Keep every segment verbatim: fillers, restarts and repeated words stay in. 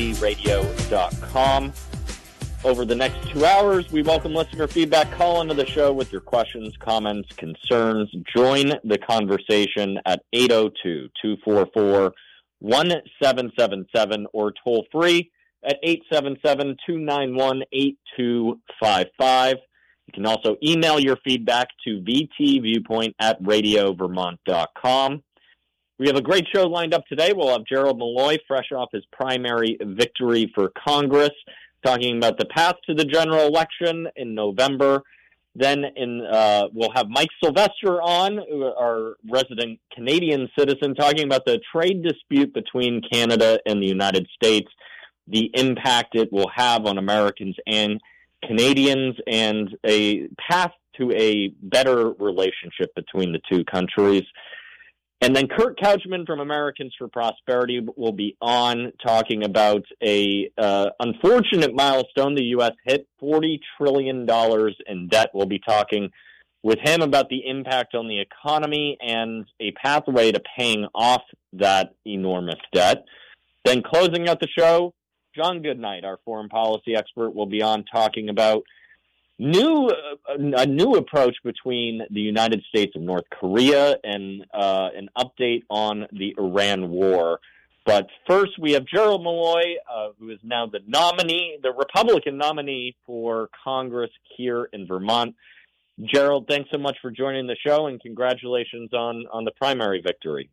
D radio dot com. Over the next two hours, we welcome listener feedback. Call into the show with your questions, comments, concerns. Join the conversation at eight oh two, two four four, one seven seven seven or toll free at eight seven seven, two nine one, eight two five five. You can also email your feedback to v t viewpoint at radio vermont dot com. We have a great show lined up today. We'll have Gerald Malloy, fresh off his primary victory for Congress, talking about the path to the general election in November. Then in uh, we'll have Mike Sylvester on, our resident Canadian citizen, talking about the trade dispute between Canada and the United States, the impact it will have on Americans and Canadians, and a path to a better relationship between the two countries. And then Kurt Couchman from Americans for Prosperity will be on, talking about a uh, unfortunate milestone. The U S hit forty trillion dollars in debt. We'll be talking with him about the impact on the economy and a pathway to paying off that enormous debt. Then closing out the show, John Goodnight, our foreign policy expert, will be on, talking about New uh, a new approach between the United States and North Korea, and uh, an update on the Iran war. But first, we have Gerald Malloy, uh, who is now the nominee, the Republican nominee for Congress here in Vermont. Gerald, thanks so much for joining the show, and congratulations on, on the primary victory.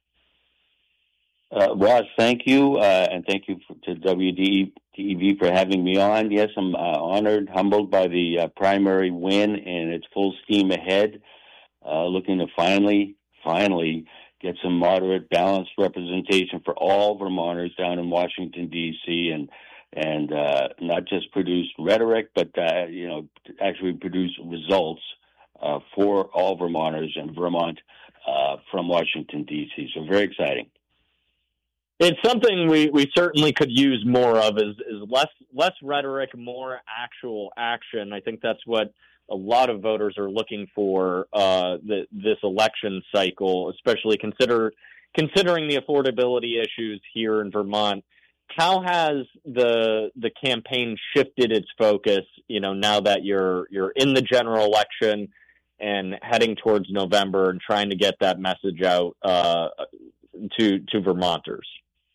Uh, Ross, thank you, uh, and thank you for, to W D E V for having me on. Yes, I'm uh, honored, humbled by the uh, primary win, and it's full steam ahead, uh, looking to finally, finally get some moderate, balanced representation for all Vermonters down in Washington, D C, and and uh, not just produce rhetoric, but uh, you know, actually produce results uh, for all Vermonters and Vermont uh, from Washington, D C. So very exciting. It's something we, we certainly could use more of, is, is less less rhetoric, more actual action. I think that's what a lot of voters are looking for uh, the, this election cycle, especially consider considering the affordability issues here in Vermont. How has the the campaign shifted its focus, you know, now that you're you're in the general election and heading towards November and trying to get that message out uh, to to Vermonters?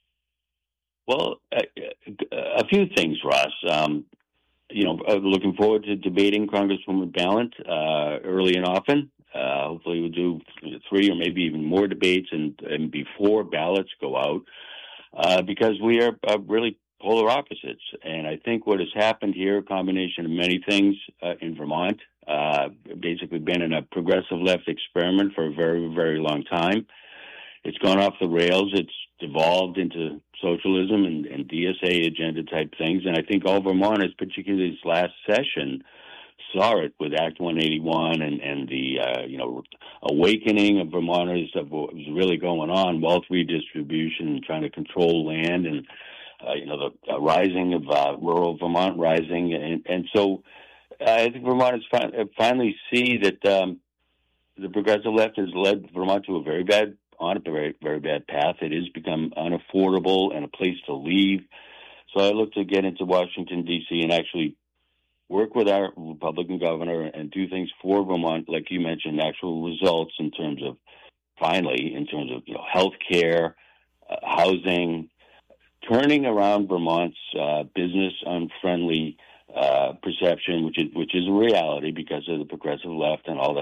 Well, a, a few things, Ross. Um, you know, looking forward to debating Congresswoman Balint uh, early and often. Uh, hopefully we'll do three or maybe even more debates and, and before ballots go out, uh, because we are uh, really polar opposites. And I think what has happened here, a combination of many things uh, in Vermont, uh, basically been in a progressive left experiment for a very, very long time. It's gone off the rails. It's devolved into socialism and, and D S A agenda type things. And I think all Vermonters, particularly this last session, saw it with Act one eighty-one and, and the, uh, you know, awakening of Vermonters of what was really going on, wealth redistribution, trying to control land, and, uh, you know, the uh, rising of uh, rural Vermont rising. And, and so I think Vermonters fin- finally see that um, the progressive left has led Vermont to a very bad on a very, very bad path. It has become unaffordable and a place to leave. So I look to get into Washington, D C and actually work with our Republican governor and do things for Vermont, like you mentioned, actual results in terms of, finally, in terms of, you know, health care, uh, housing, turning around Vermont's uh, business-unfriendly uh, perception, which is, which is a reality because of the progressive left and all the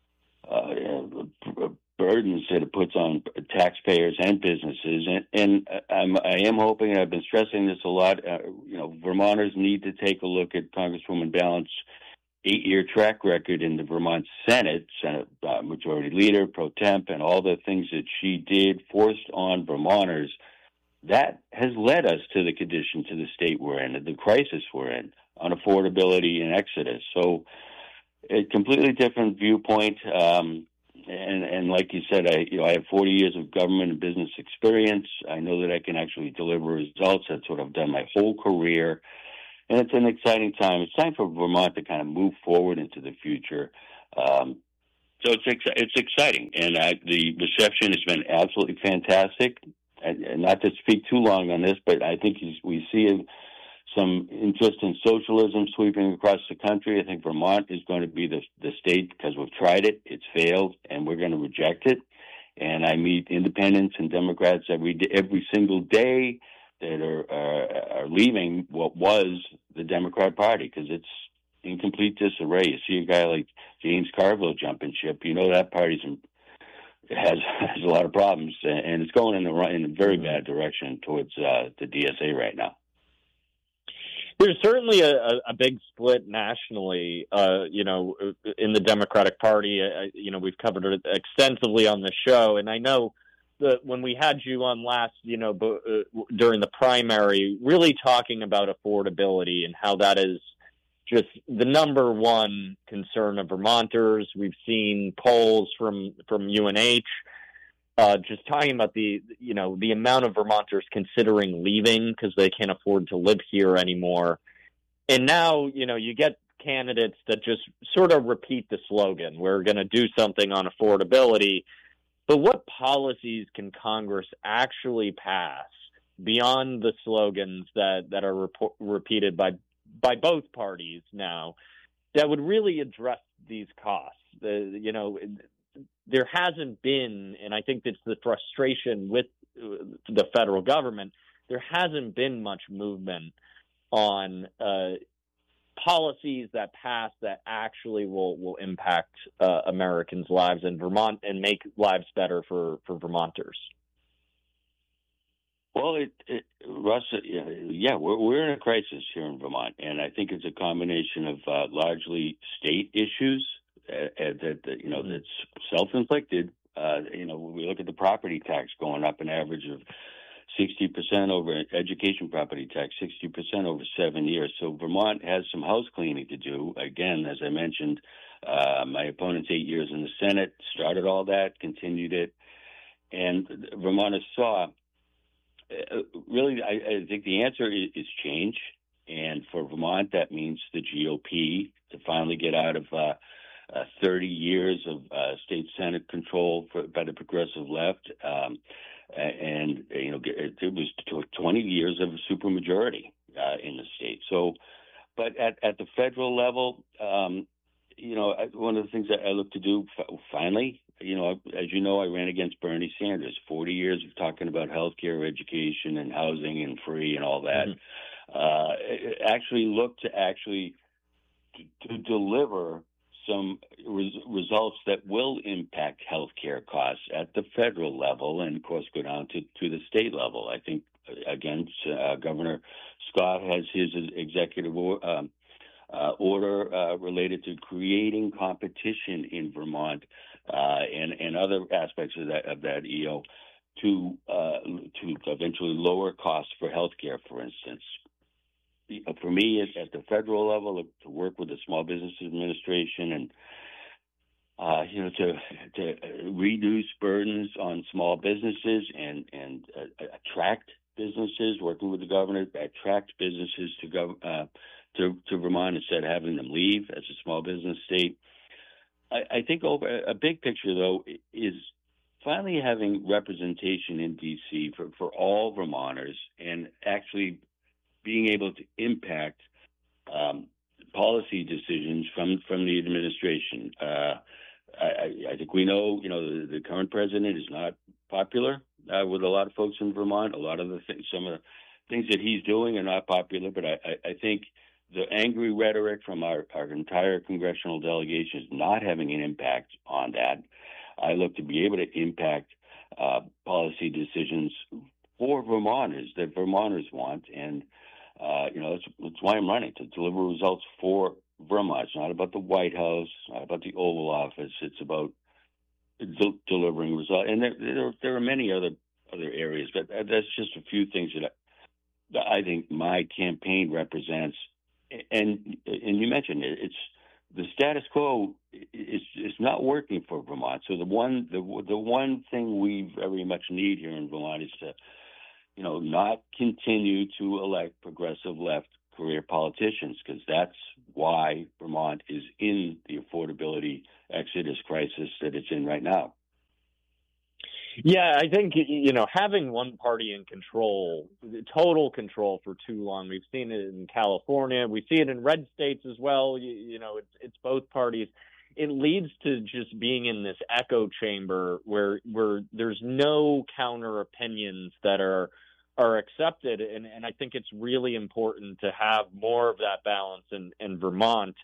uh, burdens that it puts on taxpayers and businesses. And, and I'm, I am hoping, and I've been stressing this a lot, uh, you know, Vermonters need to take a look at Congresswoman Balint's eight-year track record in the Vermont Senate, Senate uh, Majority Leader, pro temp, and all the things that she did, forced on Vermonters. That has led us to the condition, to the state we're in, the crisis we're in, on affordability and exodus. So a completely different viewpoint. Um, And, and like you said, I, you know, I have forty years of government and business experience. I know that I can actually deliver results. That's what I've done my whole career. And it's an exciting time. It's time for Vermont to kind of move forward into the future. Um, so it's, ex- it's exciting. And I, the reception has been absolutely fantastic. and, and not to speak too long on this, but I think we see some interest in socialism sweeping across the country. I think Vermont is going to be the, the state because we've tried it, it's failed, and we're going to reject it. And I meet independents and Democrats every every single day that are are, are leaving what was the Democrat Party because it's in complete disarray. You see a guy like James Carville jumping ship, you know that party's in, has has a lot of problems, and it's going in the in a very bad direction towards uh, the D S A right now. There's certainly a, a, a big split nationally, uh, you know, in the Democratic Party. Uh, you know, we've covered it extensively on the show, and I know that when we had you on last, you know, b- uh, during the primary, really talking about affordability and how that is just the number one concern of Vermonters. We've seen polls from from U N H. Uh, just talking about the, you know, the amount of Vermonters considering leaving because they can't afford to live here anymore. And now, you know, you get candidates that just sort of repeat the slogan, we're going to do something on affordability. But what policies can Congress actually pass beyond the slogans that, that are rep- repeated by, by both parties now that would really address these costs? The, you know, there hasn't been, and I think that's the frustration with the federal government, there hasn't been much movement on uh, policies that pass that actually will, will impact uh, Americans' lives in Vermont and make lives better for, for Vermonters. Well, it, it, Russ, yeah, we're, we're in a crisis here in Vermont, and I think it's a combination of uh, largely state issues Uh, that, that you know that's self-inflicted. Uh, you know, we look at the property tax going up an average of sixty percent over education property tax, sixty percent over seven years. So Vermont has some house cleaning to do. Again, as I mentioned, uh, my opponent's eight years in the Senate started all that, continued it, and Vermonters saw. Uh, really, I, I think the answer is, is change, and for Vermont, that means the G O P to finally get out of. Uh, Uh, thirty years of uh, state Senate control for, by the progressive left, um, and you know it, it was twenty years of a supermajority uh, in the state. So, but at, at the federal level, um, you know, one of the things that I look to do finally, you know, as you know, I ran against Bernie Sanders. Forty years of talking about healthcare, education, and housing, and free, and all that. Mm-hmm. Uh, actually, look to actually to, to deliver some res- results that will impact healthcare costs at the federal level and, of course, go down to, to the state level. I think, again, uh, Governor Scott has his executive or, um, uh, order uh, related to creating competition in Vermont uh, and, and other aspects of that, of that E O to, uh, to eventually lower costs for healthcare, for instance. For me, at the federal level, to work with the Small Business Administration and uh, you know to to reduce burdens on small businesses and and uh, attract businesses, working with the governor, attract businesses to go uh, to to Vermont instead of having them leave as a small business state. I, I think over a big picture though is finally having representation in D C for for all Vermonters and actually being able to impact um, policy decisions from, from the administration. Uh, I, I think we know, you know, the, the current president is not popular uh, with a lot of folks in Vermont. A lot of the things, some of the things that he's doing are not popular, but I, I, I think the angry rhetoric from our, our entire congressional delegation is not having an impact on that. I look to be able to impact uh, policy decisions for Vermonters that Vermonters want, and Uh, you know, that's, that's why I'm running, to deliver results for Vermont. It's not about the White House, not about the Oval Office. It's about de- delivering results. And there, there, there are many other other areas, but that's just a few things that I, that I think my campaign represents. And and you mentioned it, it's the status quo is is not working for Vermont. So the one the the one thing we very much need here in Vermont is to you know, not continue to elect progressive left career politicians, because that's why Vermont is in the affordability exodus crisis that it's in right now. Yeah, I think, you know, having one party in control, total control for too long. We've seen it in California. We see it in red states as well. You, you know, it's, it's both parties. It leads to just being in this echo chamber where where there's no counter opinions that are are accepted. And, and I think it's really important to have more of that balance in, in Vermont.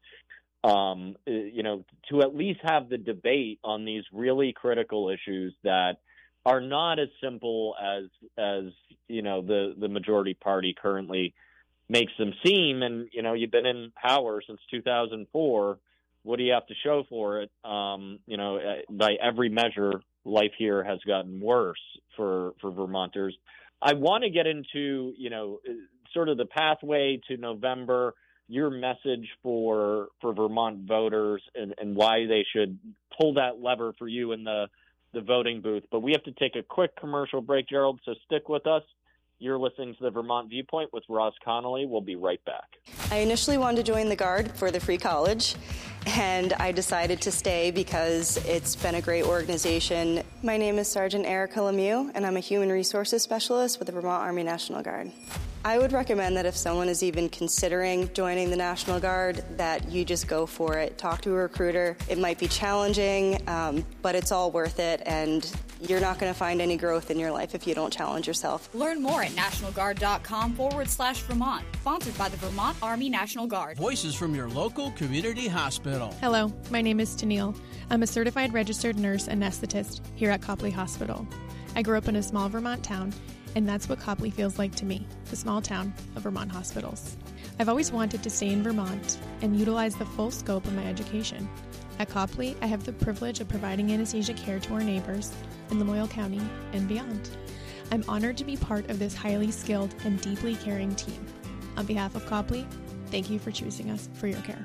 Um, you know, to at least have the debate on these really critical issues that are not as simple as as you know the the majority party currently makes them seem. And you know, you've been in power since two thousand four. What do you have to show for it? Um, you know, by every measure, life here has gotten worse for for Vermonters. I want to get into, you know, sort of the pathway to November, your message for for Vermont voters and, and why they should pull that lever for you in the, the voting booth. But we have to take a quick commercial break, Gerald, so stick with us. You're listening to the Vermont Viewpoint with Ross Connolly. We'll be right back. I initially wanted to join the Guard for the free college, and I decided to stay because it's been a great organization. My name is Sergeant Erica Lemieux, and I'm a Human Resources Specialist with the Vermont Army National Guard. I would recommend that if someone is even considering joining the National Guard, that you just go for it. Talk to a recruiter. It might be challenging, um, but it's all worth it, and you're not going to find any growth in your life if you don't challenge yourself. Learn more at nationalguard.com forward slash Vermont. Sponsored by the Vermont Army National Guard. Voices from your local community hospital. Hello, my name is Tennille. I'm a certified registered nurse anesthetist here at Copley Hospital. I grew up in a small Vermont town, and that's what Copley feels like to me, the small town of Vermont hospitals. I've always wanted to stay in Vermont and utilize the full scope of my education. At Copley, I have the privilege of providing anesthesia care to our neighbors in Lamoille County and beyond. I'm honored to be part of this highly skilled and deeply caring team. On behalf of Copley, thank you for choosing us for your care.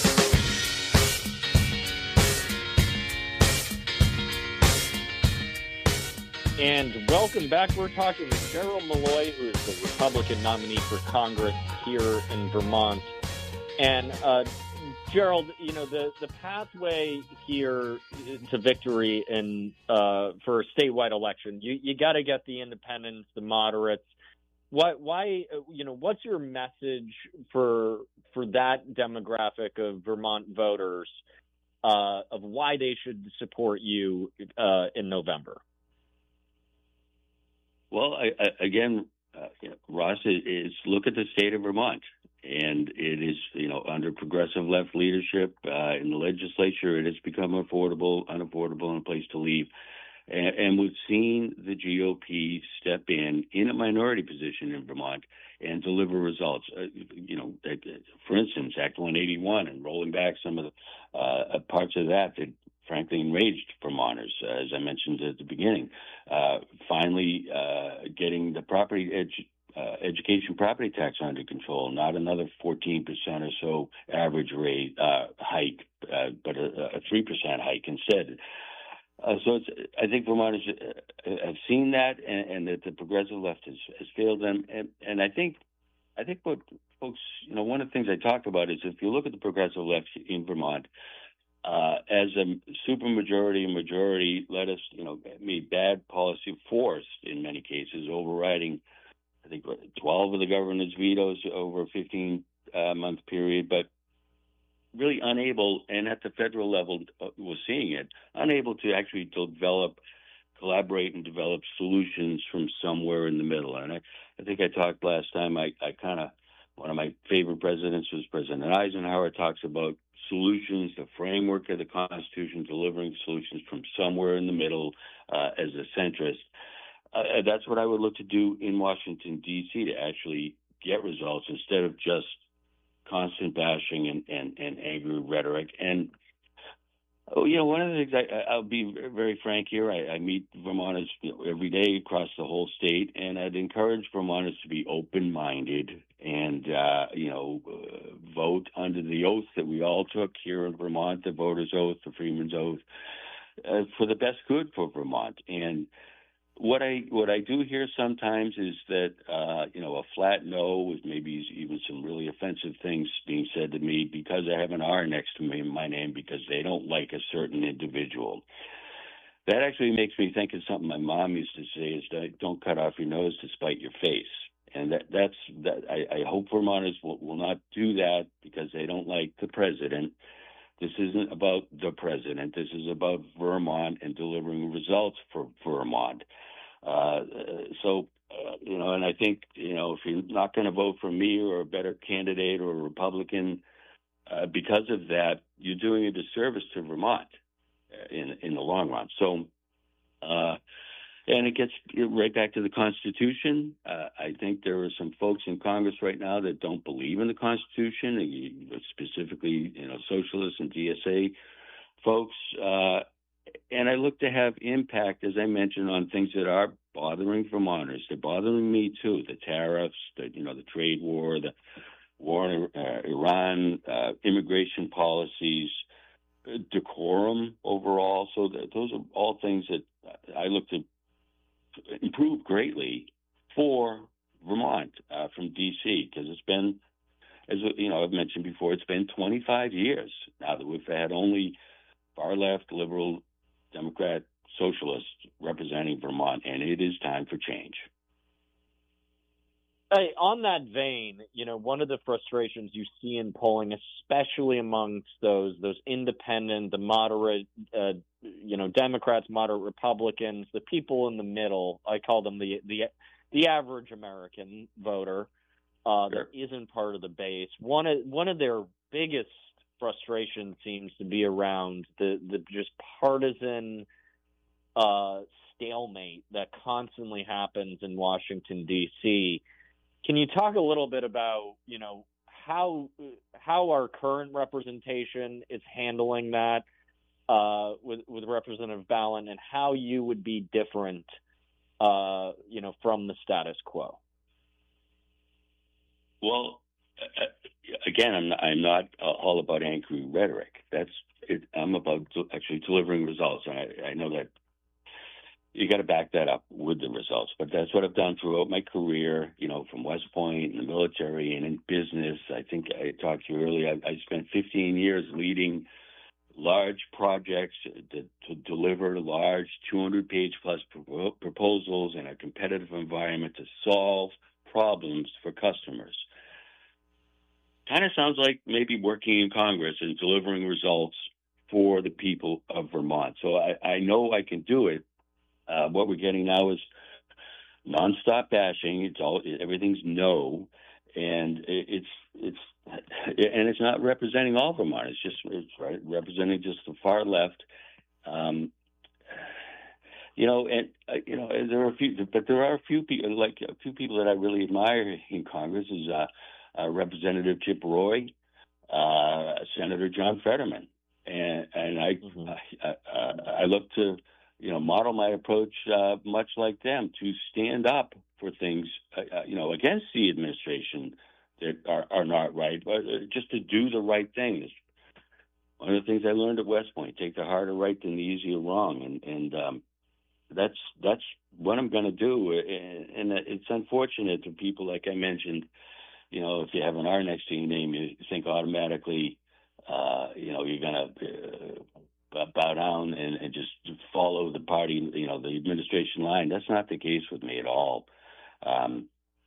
And welcome back. We're talking with Gerald Malloy, who is the Republican nominee for Congress here in Vermont. And uh, Gerald, you know, the, the pathway here to victory in uh, for a statewide election, you, you got to get the independents, the moderates. Why, why, you know, what's your message for for that demographic of Vermont voters uh, of why they should support you uh, in November? Well, I, I, again, uh, you know, Ross, is, is look at the state of Vermont, and it is, you know, under progressive left leadership uh, in the legislature, it has become affordable, unaffordable, and a place to leave. And, and we've seen the G O P step in in a minority position in Vermont and deliver results. Uh, you know, for instance, Act one eighty-one and rolling back some of the uh, parts of that that frankly enraged Vermonters, uh, as I mentioned at the beginning. Uh, finally, uh, getting the property edu- uh, education property tax under control, not another fourteen percent or so average rate uh, hike, uh, but a, a three percent hike instead. Uh, so it's, I think Vermonters uh, have seen that, and, and that the progressive left has, has failed them. And, and I think, I think what folks, you know, one of the things I talk about is if you look at the progressive left in Vermont, uh, as a supermajority and majority led us, you know, made bad policy forced in many cases, overriding, I think, twelve of the governor's vetoes over a fifteen uh, month period, but really unable, and at the federal level, uh, we're seeing it, unable to actually develop, collaborate and develop solutions from somewhere in the middle. And I, I think I talked last time, I, I kind of, one of my favorite presidents was President Eisenhower, talks about solutions, the framework of the Constitution, delivering solutions from somewhere in the middle uh, as a centrist. Uh, that's what I would look to do in Washington, D C, to actually get results instead of just constant bashing and, and, and angry rhetoric. And, oh, you know, one of the things, I, I'll be very frank here, I, I meet Vermonters you know, every day across the whole state, and I'd encourage Vermonters to be open-minded and, uh, you know, uh, vote under the oath that we all took here in Vermont, the voter's oath, the Freeman's oath, uh, for the best good for Vermont. And What I what I do hear sometimes is that, uh, you know, a flat no with maybe even some really offensive things being said to me because I have an R next to me in my name because they don't like a certain individual. that actually makes me think of something my mom used to say: is that don't cut off your nose to spite your face. And that, that's that. I, I hope Vermonters will, will not do that because they don't like the president. This isn't about the president. This is about Vermont and delivering results for Vermont. Uh, so, uh, you know, and I think, you know, if you're not going to vote for me or a better candidate or a Republican, uh, because of that, you're doing a disservice to Vermont in in the long run. So, uh, and it gets right back to the Constitution. Uh, I think there are some folks in Congress right now that don't believe in the Constitution, specifically, you know, socialists and D S A folks. Uh, and I look to have impact, as I mentioned, on things that are bothering Vermonters. They're bothering me too. The tariffs, the you know, the trade war, the war in uh, Iran, uh, immigration policies, decorum overall. So that, those are all things that I look to improve greatly for Vermont uh, from D C, because it's been, as you know, I've mentioned before, it's been twenty-five years now that we've had only far left, liberal, Democrat, socialists representing Vermont, and it is time for change. Hey, on that vein, you know, one of the frustrations you see in polling, especially amongst those those independent, the moderate, uh, you know, Democrats, moderate Republicans, the people in the middle, I call them the the the average American voter uh, sure. that isn't part of the base. One of one of their biggest frustrations seems to be around the the just partisan uh, stalemate that constantly happens in Washington, D C. Can you talk a little bit about, you know, how how our current representation is handling that uh, with with Representative Balint, and how you would be different, uh, you know, from the status quo? Well, uh, again, I'm not, I'm not uh, all about angry rhetoric. That's it, I'm about actually delivering results, and I, I know that you got to back that up with the results. But that's what I've done throughout my career, you know, from West Point in the military and in business. I think I talked to you earlier. I, I spent fifteen years leading large projects to, to deliver large two hundred page plus pro- proposals in a competitive environment to solve problems for customers. Kind of sounds like maybe working in Congress and delivering results for the people of Vermont. So I, I know I can do it. Uh, what we're getting now is nonstop bashing. It's all everything's no, and it, it's it's and it's not representing all Vermont. It's just it's right representing just the far left. Um, you know, and uh, you know there are a few, but there are a few people like a few people that I really admire in Congress. Is uh, uh, Representative Chip Roy, uh, Senator John Fetterman, and and I mm-hmm. I, I, I look to. you know, model my approach uh, much like them, to stand up for things, uh, you know, against the administration that are, are not right, but uh, just to do the right thing. One of the things I learned at West Point: take the harder right than the easier wrong, and and um, that's that's what I'm going to do. And, and it's unfortunate to people, like I mentioned, you know, if you have an R next to your name, you think automatically, uh, you know, you're going to. Uh, bow down and, and just follow the party, you know, the administration line. That's not the case with me at all. Um,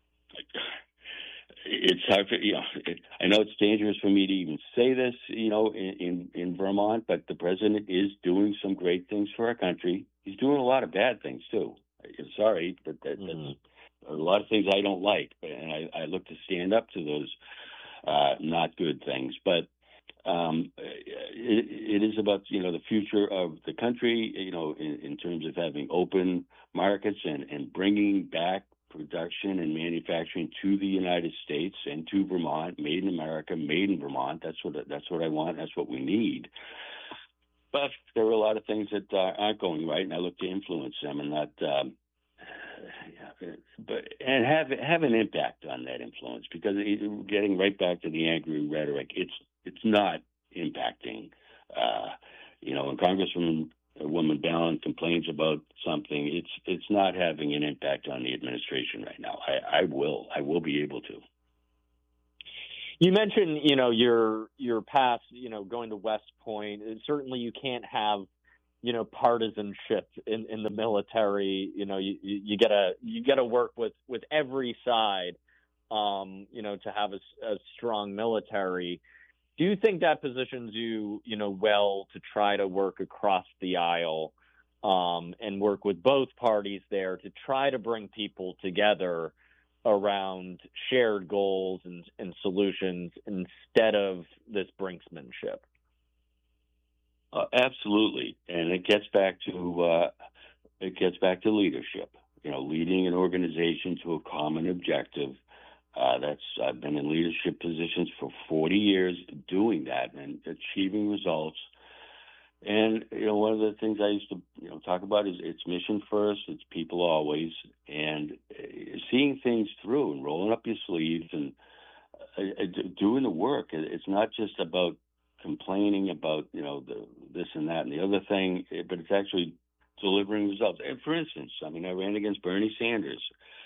it's hard for, you know, it, I know it's dangerous for me to even say this, you know, in, in, in Vermont, but the president is doing some great things for our country. He's doing a lot of bad things too. I'm sorry, but that, mm-hmm. that's a lot of things I don't like, and I, I look to stand up to those uh, not good things. But Um, it, it is about, you know, the future of the country, you know, in, in terms of having open markets and, and bringing back production and manufacturing to the United States and to Vermont, made in America, made in Vermont. That's what that's what I want. That's what we need. But there are a lot of things that uh, aren't going right, and I look to influence them and not, um, but and have have an impact on that influence. Because it, getting right back to the angry rhetoric, it's it's not impacting. Uh, you know, when Congresswoman Woman Balint complains about something, it's it's not having an impact on the administration right now. I, I will I will be able to. You mentioned, you know, your your past, you know, going to West Point. Certainly, you can't have you know, partisanship in, in the military. You know, you, you, you gotta you gotta work with, with every side, um, you know, to have a, a strong military. Do you think that positions you, you know, well to try to work across the aisle um, and work with both parties there to try to bring people together around shared goals and, and solutions instead of this brinksmanship? Uh, absolutely, and it gets back to uh, it gets back to leadership. You know, leading an organization to a common objective. Uh, that's I've been in leadership positions for forty years, doing that and achieving results. And you know, one of the things I used to you know talk about is it's mission first, it's people always, and uh, seeing things through and rolling up your sleeves and uh, doing the work. It's not just about complaining about you know the, this and that and the other thing, but it's actually delivering results. And for instance, I mean, I ran against Bernie Sanders.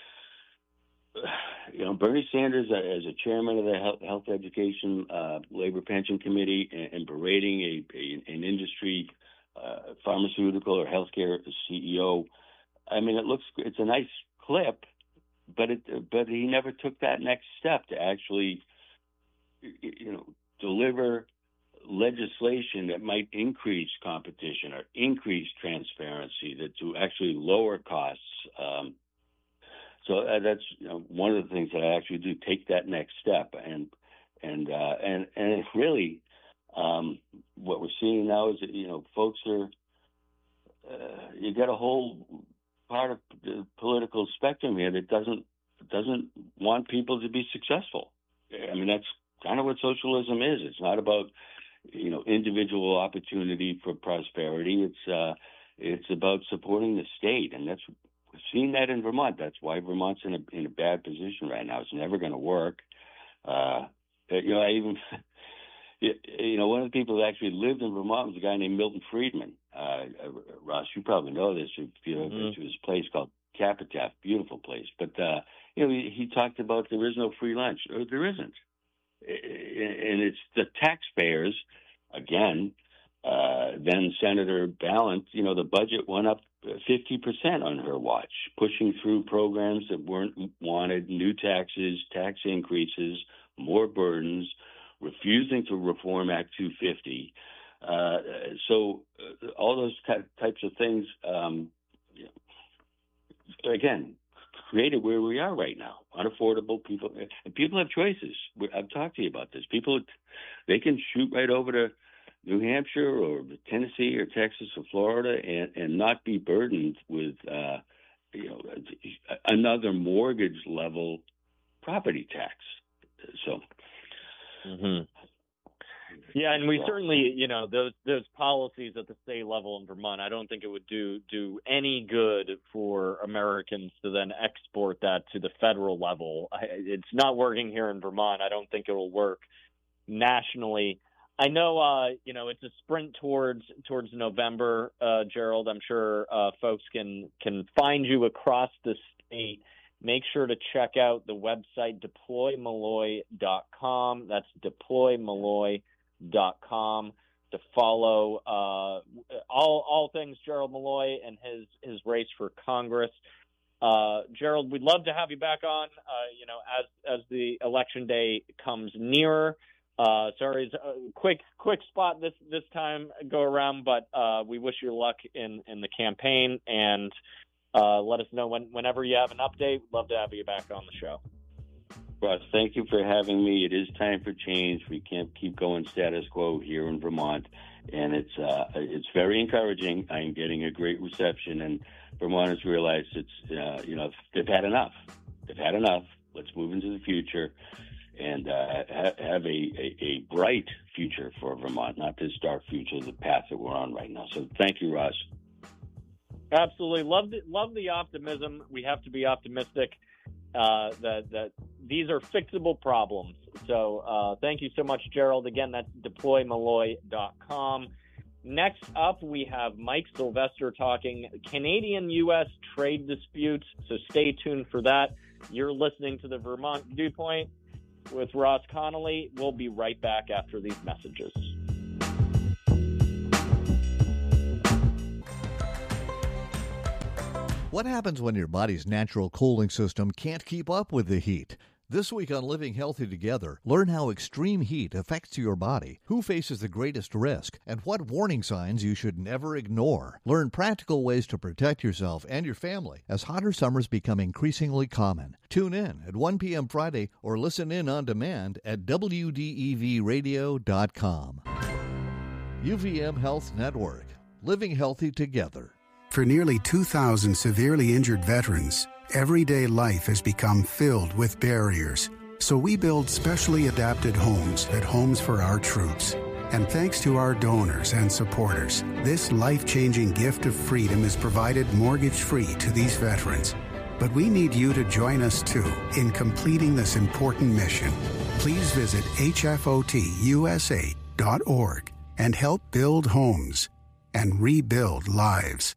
You know, Bernie Sanders, uh, as a chairman of the Health, Health Education uh, Labor Pension Committee, and, and berating a, a an industry, uh, pharmaceutical or healthcare C E O. I mean, it looks it's a nice clip, but it but he never took that next step to actually, you know, deliver legislation that might increase competition or increase transparency, that to actually lower costs. Um, So uh, that's you know, one of the things that I actually do, take that next step, and and uh, and and it's really um, what we're seeing now is that you know folks are uh, you got a whole part of the political spectrum here that doesn't doesn't want people to be successful. I mean, that's kind of what socialism is. It's not about you know individual opportunity for prosperity. It's uh, it's about supporting the state, and that's. We've seen that in Vermont. That's why Vermont's in a in a bad position right now. It's never going to work. Uh, you know, I even, you know, one of the people who actually lived in Vermont was a guy named Milton Friedman. Uh, Ross, you probably know this. If you know, mm-hmm. to his place called Capitaf, beautiful place. But uh, you know, he, he talked about there is no free lunch. There isn't, and it's the taxpayers again. Uh, then Senator Balint, you know, the budget went up fifty percent on her watch, pushing through programs that weren't wanted, new taxes, tax increases, more burdens, refusing to reform Act two fifty. Uh, so uh, all those t- types of things, um, you know, again, created where we are right now. Unaffordable people, and people have choices. I've talked to you about this. People, they can shoot right over to New Hampshire or Tennessee or Texas or Florida and, and not be burdened with, uh, you know, another mortgage level property tax. So, mm-hmm. yeah, and we certainly, you know, those those policies at the state level in Vermont, I don't think it would do do any good for Americans to then export that to the federal level. I, it's not working here in Vermont. I don't think it will work nationally. I know, uh, you know, it's a sprint towards towards November, uh, Gerald. I'm sure uh, folks can can find you across the state. Make sure to check out the website deploy malloy dot com. That's deploy malloy dot com to follow uh, all all things Gerald Malloy and his his race for Congress. Uh, Gerald, we'd love to have you back on. Uh, you know, as as the election day comes nearer. Uh, sorry, it's a quick, quick spot this, this time go around, but, uh, we wish you luck in, in the campaign, and, uh, let us know when, whenever you have an update. We'd love to have you back on the show. Russ, thank you for having me. It is time for change. We can't keep going status quo here in Vermont, and it's, uh, it's very encouraging. I'm getting a great reception, and Vermonters realize it's, uh, you know, they've had enough. They've had enough. Let's move into the future. And uh, ha- have a, a, a bright future for Vermont, not this dark future, the path that we're on right now. So thank you, Ross. Absolutely. Love the, love the optimism. We have to be optimistic uh, that, that these are fixable problems. So uh, thank you so much, Gerald. Again, that's deploy malloy dot com. Next up, we have Mike Sylvester talking Canadian U S trade disputes. So stay tuned for that. You're listening to the Vermont Viewpoint with Ross Connolly. We'll be right back after these messages. What happens when your body's natural cooling system can't keep up with the heat? This week on Living Healthy Together, learn how extreme heat affects your body, who faces the greatest risk, and what warning signs you should never ignore. Learn practical ways to protect yourself and your family as hotter summers become increasingly common. Tune in at one p.m. Friday or listen in on demand at W D E V radio dot com. U V M Health Network. Living Healthy Together. For nearly two thousand severely injured veterans, everyday life has become filled with barriers. So we build specially adapted homes at Homes for Our Troops. And thanks to our donors and supporters, this life-changing gift of freedom is provided mortgage-free to these veterans. But we need you to join us, too, in completing this important mission. Please visit H F O T U S A dot org and help build homes and rebuild lives.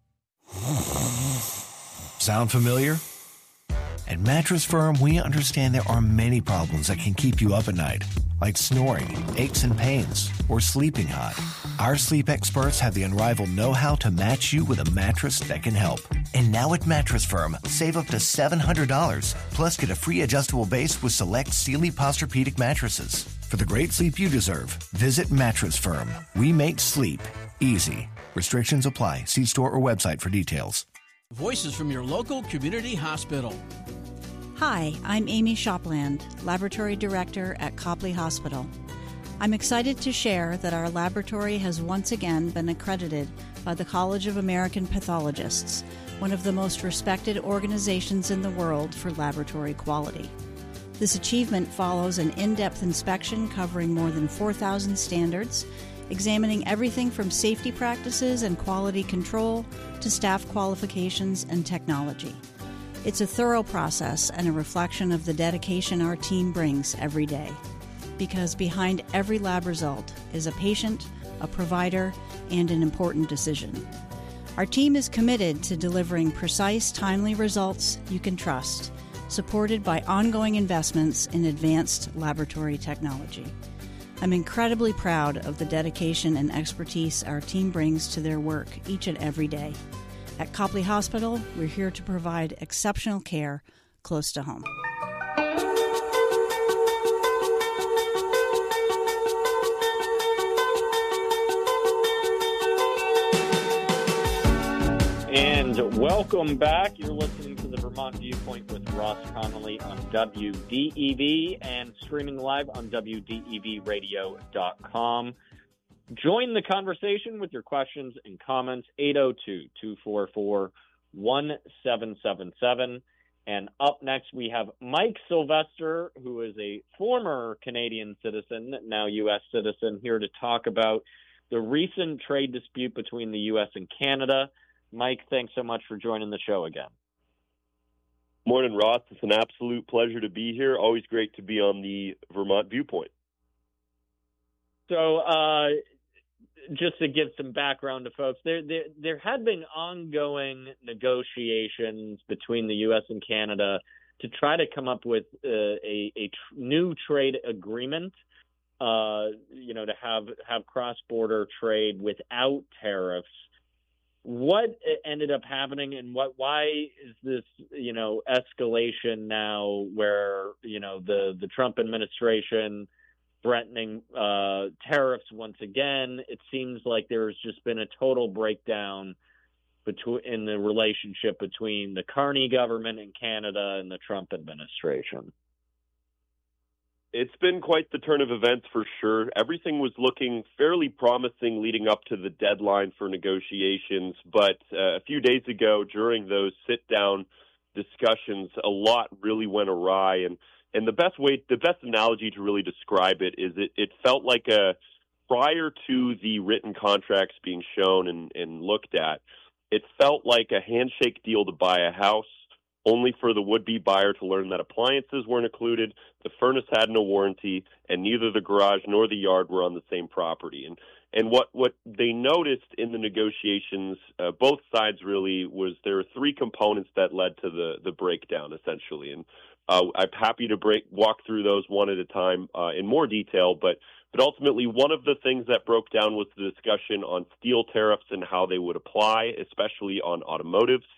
Sound familiar? At Mattress Firm, we understand there are many problems that can keep you up at night, like snoring, aches and pains, or sleeping hot. Our sleep experts have the unrivaled know-how to match you with a mattress that can help. And now at Mattress Firm, save up to seven hundred dollars, plus get a free adjustable base with select Sealy Posturepedic mattresses. For the great sleep you deserve, visit Mattress Firm. We make sleep easy. Restrictions apply. See store or website for details. Voices from your local community hospital. Hi, I'm Amy Shopland, Laboratory Director at Copley Hospital. I'm excited to share that our laboratory has once again been accredited by the College of American Pathologists, one of the most respected organizations in the world for laboratory quality. This achievement follows an in-depth inspection covering more than four thousand standards, examining everything from safety practices and quality control to staff qualifications and technology. It's a thorough process and a reflection of the dedication our team brings every day. Because behind every lab result is a patient, a provider, and an important decision. Our team is committed to delivering precise, timely results you can trust, supported by ongoing investments in advanced laboratory technology. I'm incredibly proud of the dedication and expertise our team brings to their work each and every day. At Copley Hospital, we're here to provide exceptional care close to home. And welcome back. You're listening to the Vermont Viewpoint with Ross Connolly on W D E V and streaming live on W D E V radio dot com. Join the conversation with your questions and comments, eight oh two, two four four, one seven seven seven. And up next, we have Mike Sylvester, who is a former Canadian citizen, now U S citizen, here to talk about the recent trade dispute between the U S and Canada. Mike, thanks so much for joining the show again. Morning, Ross. It's an absolute pleasure to be here. Always great to be on the Vermont Viewpoint. So, uh, just to give some background to folks, there, there there had been ongoing negotiations between the U S and Canada to try to come up with uh, a, a tr- new trade agreement, uh, you know, to have, have cross-border trade without tariffs. What ended up happening, and what? Why is this, you know, escalation now where, you know, the, the Trump administration threatening uh, tariffs once again? It seems like there's just been a total breakdown between in the relationship between the Carney government in Canada and the Trump administration. It's been quite the turn of events for sure. Everything was looking fairly promising leading up to the deadline for negotiations, but uh, a few days ago during those sit-down discussions, a lot really went awry. And, and the best way, the best analogy to really describe it is it, it felt like a, prior to the written contracts being shown and, and looked at, it felt like a handshake deal to buy a house, only for the would-be buyer to learn that appliances weren't included, the furnace had no warranty, and neither the garage nor the yard were on the same property. And and what, what they noticed in the negotiations, uh, both sides really, was there were three components that led to the, the breakdown, essentially. And uh, I'm happy to break walk through those one at a time uh, in more detail, but but ultimately one of the things that broke down was the discussion on steel tariffs and how they would apply, especially on automotives.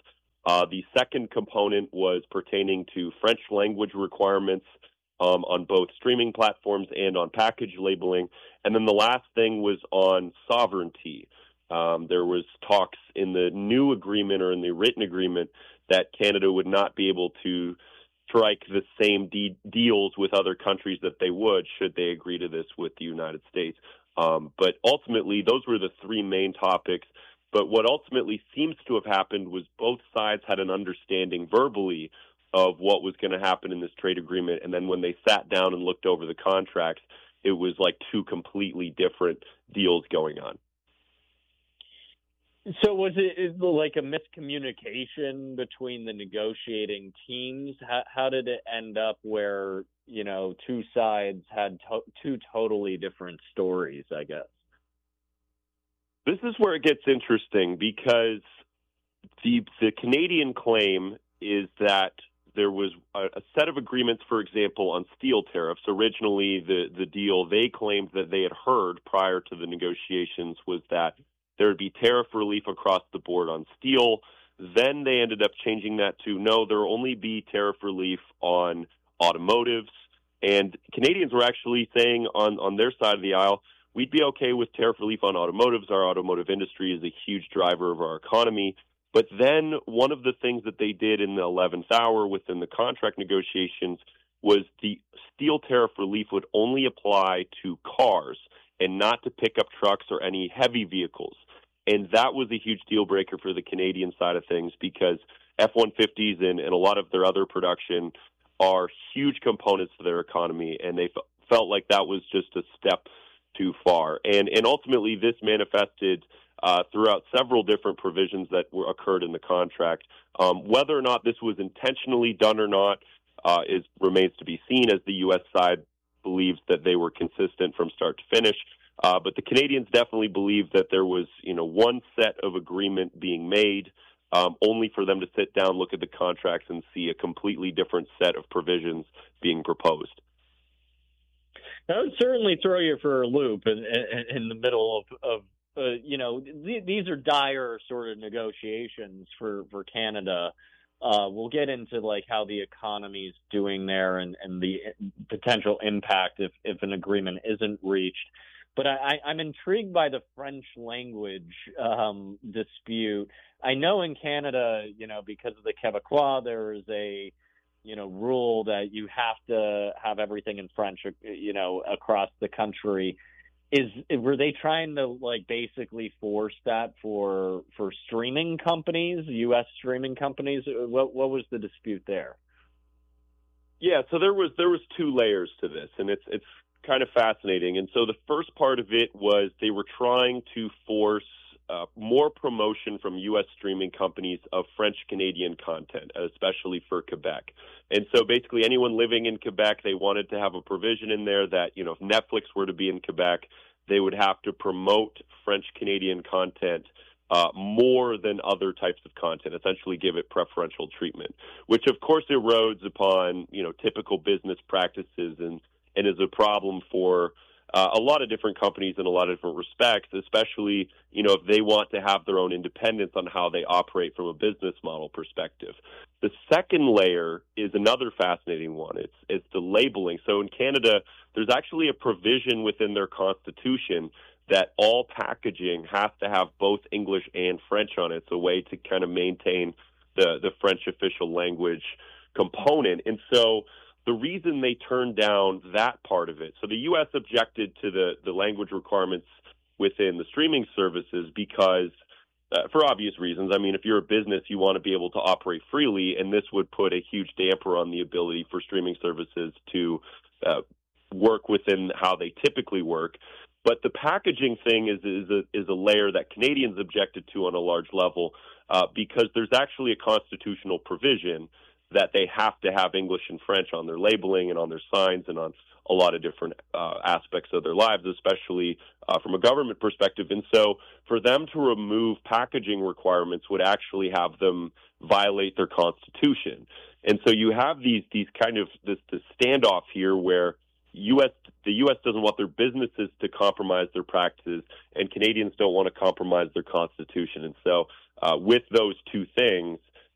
Uh, the second component was pertaining to French language requirements um, on both streaming platforms and on package labeling. And then the last thing was on sovereignty. Um, there was talks in the new agreement or in the written agreement that Canada would not be able to strike the same de- deals with other countries that they would should they agree to this with the United States. Um, but ultimately, those were the three main topics. But what ultimately seems to have happened was both sides had an understanding verbally of what was going to happen in this trade agreement. And then when they sat down and looked over the contracts, it was like two completely different deals going on. So was it is it like a miscommunication between the negotiating teams? How, how did it end up where, you know, two sides had to- two totally different stories, I guess? This is where it gets interesting because the the Canadian claim is that there was a, a set of agreements, for example, on steel tariffs. Originally, the, the deal they claimed that they had heard prior to the negotiations was that there would be tariff relief across the board on steel. Then they ended up changing that to, no, there will only be tariff relief on automotives. And Canadians were actually saying on, on their side of the aisle, we'd be okay with tariff relief on automotives. Our automotive industry is a huge driver of our economy. But then one of the things that they did in the eleventh hour within the contract negotiations was the steel tariff relief would only apply to cars and not to pickup trucks or any heavy vehicles. And that was a huge deal breaker for the Canadian side of things because F one fifties and, and a lot of their other production are huge components to their economy, and they f- felt like that was just a step too far. And and ultimately, this manifested uh, throughout several different provisions that were occurred in the contract. Um, whether or not this was intentionally done or not uh, is remains to be seen, as the U S side believes that they were consistent from start to finish. Uh, but the Canadians definitely believe that there was, you know, one set of agreement being made, um, only for them to sit down, look at the contracts, and see a completely different set of provisions being proposed. That would certainly throw you for a loop in, in, in the middle of, of uh, you know, th- these are dire sort of negotiations for, for Canada. Uh, we'll get into like how the economy's doing there and, and the potential impact if, if an agreement isn't reached. But I, I'm intrigued by the French language um, dispute. I know in Canada, you know, because of the Québécois, there is a, you know, rule that you have to have everything in French, you know, across the country. Is were they trying to like basically force that for for streaming companies, U S streaming companies? What what was the dispute there? Yeah, so there was there was two layers to this, and it's it's kind of fascinating. And so the first part of it was they were trying to force uh, more promotion from U S streaming companies of French-Canadian content, especially for Quebec. And so basically anyone living in Quebec, they wanted to have a provision in there that, you know, if Netflix were to be in Quebec, they would have to promote French-Canadian content uh, more than other types of content, essentially give it preferential treatment, which of course erodes upon, you know, typical business practices and and is a problem for uh, a lot of different companies in a lot of different respects, especially, you know, if they want to have their own independence on how they operate from a business model perspective. The second layer is another fascinating one. It's, it's the labeling. So in Canada, there's actually a provision within their constitution that all packaging has to have both English and French on it. It's a way to kind of maintain the, the French official language component. And so the reason they turned down that part of it, so the U S objected to the, the language requirements within the streaming services because, uh, for obvious reasons, I mean, if you're a business, you want to be able to operate freely, and this would put a huge damper on the ability for streaming services to uh, work within how they typically work. But the packaging thing is is a, is a layer that Canadians objected to on a large level uh, because there's actually a constitutional provision that they have to have English and French on their labeling and on their signs and on a lot of different uh, aspects of their lives, especially uh, from a government perspective. And so for them to remove packaging requirements would actually have them violate their constitution. And so you have these these kind of this, this standoff here where U S the U S doesn't want their businesses to compromise their practices, and Canadians don't want to compromise their constitution. And so uh, with those two things,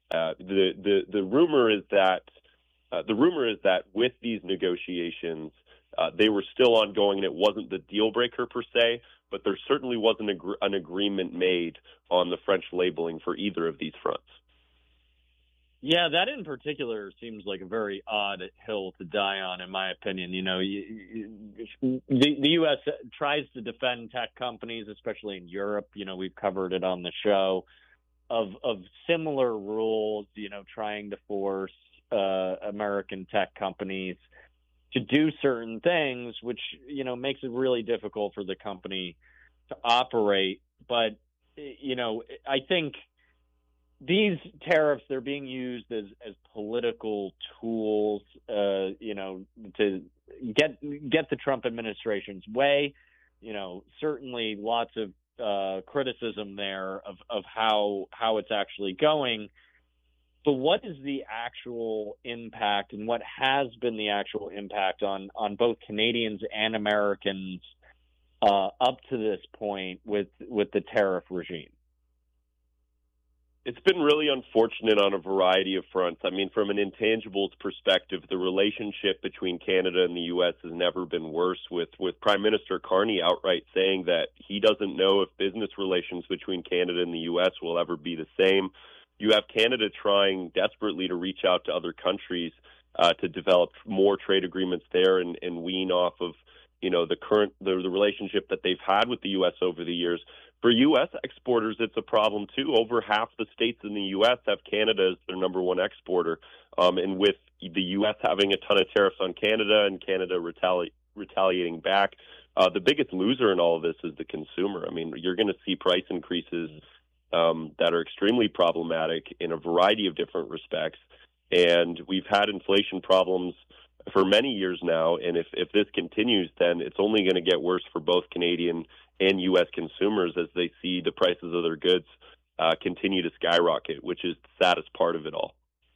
Uh, the, the, the rumor is that uh, the rumor is that with these negotiations, uh, they were still ongoing and it wasn't the deal breaker per se, but there certainly wasn't a, an agreement made on the French labeling for either of these fronts. Yeah, that in particular seems like a very odd hill to die on, in my opinion. You know, you, you, the, the U S tries to defend tech companies, especially in Europe. You know, we've covered it on the show, of of similar rules, you know, trying to force uh, American tech companies to do certain things, which, you know, makes it really difficult for the company to operate. But, you know, I think these tariffs, they're being used as, as political tools, uh, you know, to get get the Trump administration's way. You know, certainly lots of uh, criticism there of, of how how it's actually going. But what is the actual impact, and what has been the actual impact on, on both Canadians and Americans uh, up to this point with with the tariff regime? It's been really unfortunate on a variety of fronts. I mean, from an intangibles perspective, the relationship between Canada and the U S has never been worse, with, with Prime Minister Carney outright saying that he doesn't know if business relations between Canada and the U S will ever be the same. You have Canada trying desperately to reach out to other countries uh, to develop more trade agreements there and, and wean off of, you know, the current the, the relationship that they've had with the U S over the years. For U S exporters, it's a problem too. Over half the states in the U S have Canada as their number one exporter, um, and with the U S having a ton of tariffs on Canada and Canada retali- retaliating back, uh, the biggest loser in all of this is the consumer. I mean, you're going to see price increases Um, that are extremely problematic in a variety of different respects. And we've had inflation problems for many years now. And if, if this continues, then it's only going to get worse for both Canadian and U S consumers as they see the prices of their goods uh, continue to skyrocket, which is the saddest part of it all.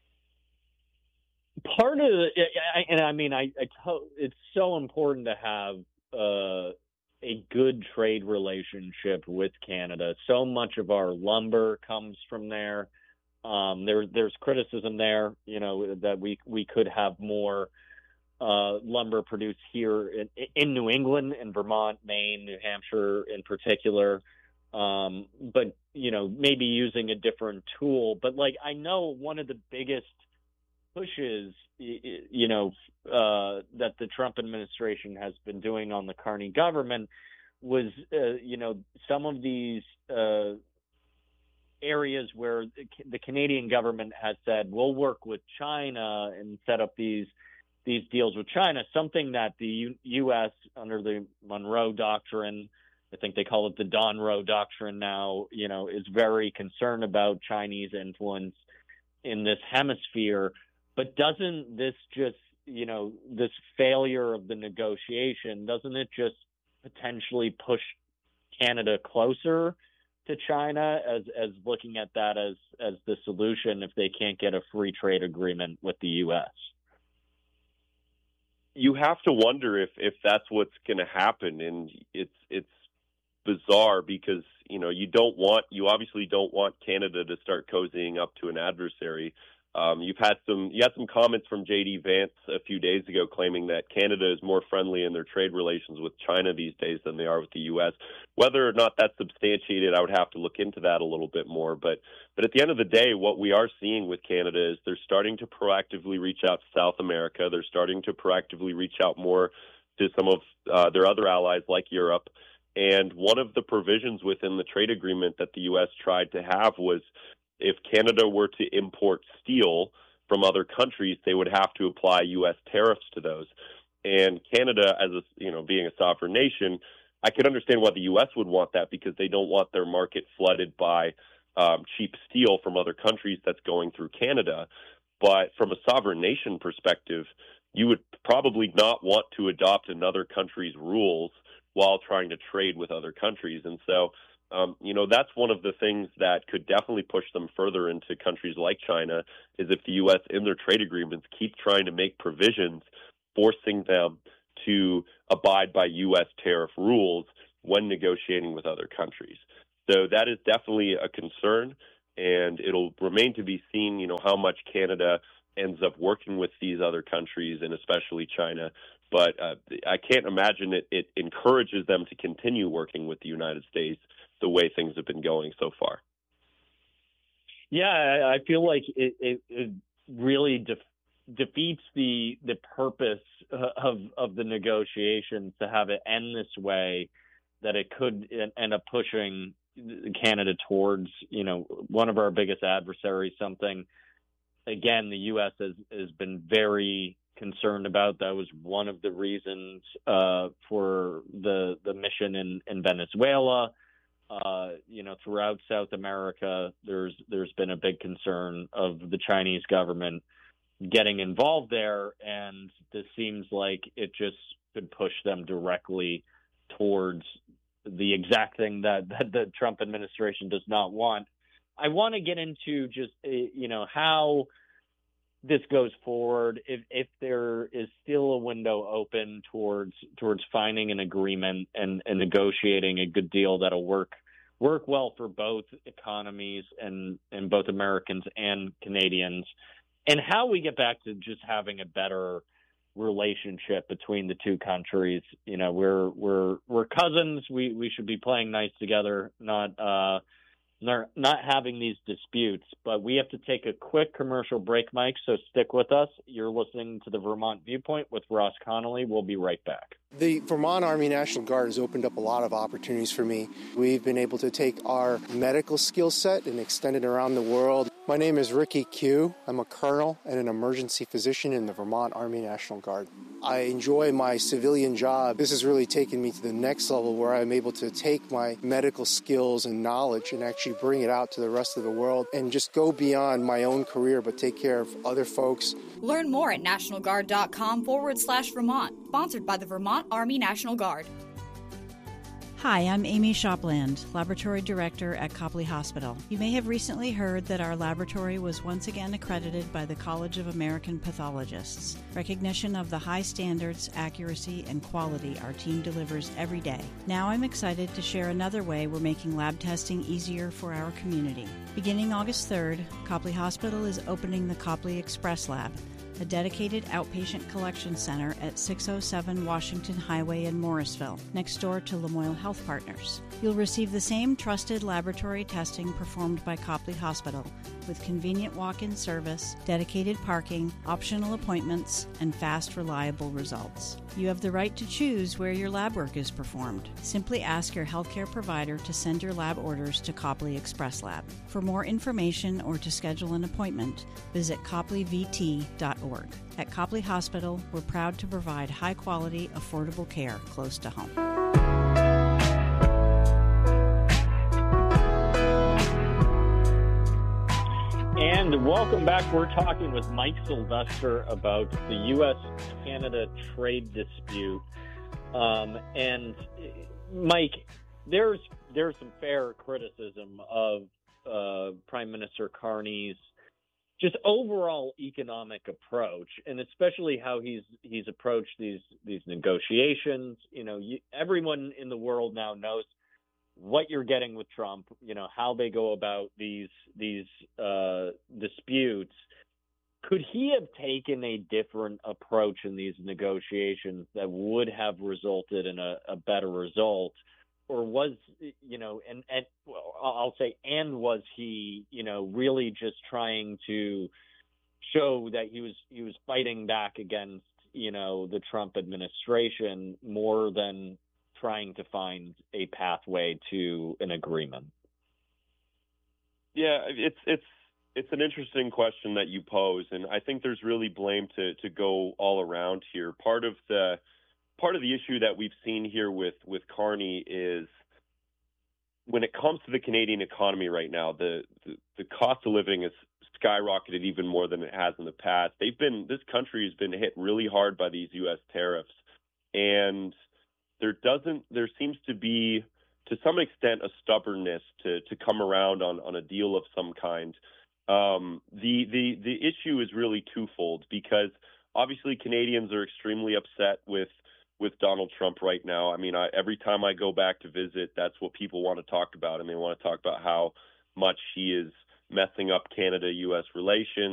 Part of the, and I mean, I, I to, it's so important to have uh, a good trade relationship with Canada. So much of our lumber comes from there. Um, there, there's criticism there, you know, that we we could have more uh, lumber produced here in, in New England, in Vermont, Maine, New Hampshire in particular. Um, but, you know, maybe using a different tool. But, like, I know one of the biggest pushes, you know, uh, that the Trump administration has been doing on the Carney government was, uh, you know, some of these uh, areas where the Canadian government has said, we'll work with China and set up these these deals with China, something that the U- U.S. under the Monroe Doctrine, I think they call it the Don Roe Doctrine now, you know, is very concerned about Chinese influence in this hemisphere. But doesn't this just, you know, this failure of the negotiation, doesn't it just potentially push Canada closer to China as, as looking at that as, as the solution if they can't get a free trade agreement with the U S? You have to wonder if, if that's what's going to happen. And it's, it's bizarre because, you know, you don't want, you obviously don't want Canada to start cozying up to an adversary. Um, you've had some, you had some comments from J D Vance a few days ago claiming that Canada is more friendly in their trade relations with China these days than they are with the U S. Whether or not that's substantiated, I would have to look into that a little bit more. But, but at the end of the day, what we are seeing with Canada is they're starting to proactively reach out to South America. They're starting to proactively reach out more to some of uh, their other allies like Europe. And one of the provisions within the trade agreement that the U S tried to have was, if Canada were to import steel from other countries, they would have to apply U S tariffs to those. And Canada, as a, you know, being a sovereign nation, I could understand why the U S would want that because they don't want their market flooded by um, cheap steel from other countries that's going through Canada. But from a sovereign nation perspective, you would probably not want to adopt another country's rules while trying to trade with other countries. And so Um, you know, that's one of the things that could definitely push them further into countries like China, is if the U S in their trade agreements keep trying to make provisions forcing them to abide by U S tariff rules when negotiating with other countries. So that is definitely a concern. and it'll remain to be seen, you know, how much Canada ends up working with these other countries, and especially China. But uh, I can't imagine it, it encourages them to continue working with the United States the way things have been going so far. Yeah, I, I feel like it, it, it really def- defeats the the purpose of of the negotiations to have it end this way, that it could end up pushing Canada towards, you know, one of our biggest adversaries, something, again, the U S has, has been very concerned about. That was one of the reasons uh, for the the mission in, in Venezuela. Uh, you know, throughout South America, there's there's been a big concern of the Chinese government getting involved there, and this seems like it just could push them directly towards the exact thing that, that the Trump administration does not want. I want to get into just, you know, how this goes forward, if if there is still a window open towards towards finding an agreement and, and negotiating a good deal that'll work work well for both economies and, and both Americans and Canadians, and how we get back to just having a better relationship between the two countries. You know, we're we're we're cousins. We we should be playing nice together, not uh not not having these disputes. But we have to take a quick commercial break, Mike, so stick with us. You're listening to the Vermont Viewpoint with Ross Connolly. We'll be right back. The Vermont Army National Guard has opened up a lot of opportunities for me. We've been able to take our medical skill set and extend it around the world. My name is Ricky Q. I'm a colonel and an emergency physician in the Vermont Army National Guard. I enjoy my civilian job. This has really taken me to the next level, where I'm able to take my medical skills and knowledge and actually bring it out to the rest of the world and just go beyond my own career, but take care of other folks. Learn more at nationalguard.com forward slash Vermont, sponsored by the Vermont Army National Guard. Hi, I'm Amy Shopland, Laboratory Director at Copley Hospital. You may have recently heard that our laboratory was once again accredited by the College of American Pathologists, recognition of the high standards, accuracy, and quality our team delivers every day. Now I'm excited to share another way we're making lab testing easier for our community. Beginning August third, Copley Hospital is opening the Copley Express Lab, a dedicated outpatient collection center at six oh seven Washington Highway in Morrisville, next door to Lamoille Health Partners. You'll receive the same trusted laboratory testing performed by Copley Hospital, with convenient walk-in service, dedicated parking, optional appointments, and fast, reliable results. You have the right to choose where your lab work is performed. Simply ask your healthcare provider to send your lab orders to Copley Express Lab. For more information or to schedule an appointment, visit copley v t dot org. At Copley Hospital, we're proud to provide high-quality, affordable care close to home. And welcome back. We're talking with Mike Sylvester about the U S Canada trade dispute. Um, and Mike, there's there's some fair criticism of uh, Prime Minister Carney's just overall economic approach, and especially how he's he's approached these these negotiations. You know, you, everyone in the world now knows what you're getting with Trump, you know, how they go about these these uh, disputes. Could he have taken a different approach in these negotiations that would have resulted in a, a better result? Or was, you know, and, and well, I'll say, and was he, you know, really just trying to show that he was he was fighting back against, you know, the Trump administration more than trying to find a pathway to an agreement? Yeah, it's it's it's an interesting question that you pose, and I think there's really blame to to go all around here. Part of the part of the issue that we've seen here with with Carney is when it comes to the Canadian economy right now, the the, the cost of living has skyrocketed even more than it has in the past. They've been this country has been hit really hard by these U S tariffs, and there doesn't there seems to be, to some extent, a stubbornness to to come around on, on a deal of some kind. Um, the the the issue is really twofold, because obviously Canadians are extremely upset with with Donald Trump right now. I mean, I, every time I go back to visit, that's what people want to talk about, and they want to talk about how much he is messing up Canada-U S relations.